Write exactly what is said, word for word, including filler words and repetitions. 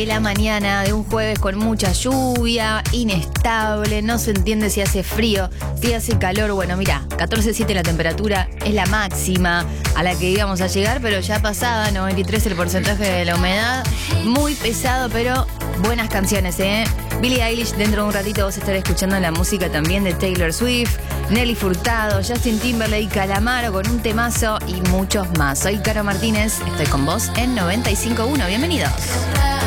de la mañana de un jueves con mucha lluvia, inestable, no se entiende si hace frío, si hace calor. Bueno, mira, catorce coma siete la temperatura, es la máxima a la que íbamos a llegar, pero ya pasada, noventa y tres el porcentaje de la humedad, muy pesado, pero buenas canciones, ¿eh? Billie Eilish, dentro de un ratito vas a estar escuchando la música también de Taylor Swift, Nelly Furtado, Justin Timberlake, Calamaro con un temazo y muchos más. Soy Caro Martínez, estoy con vos en noventa y cinco punto uno. Bienvenidos.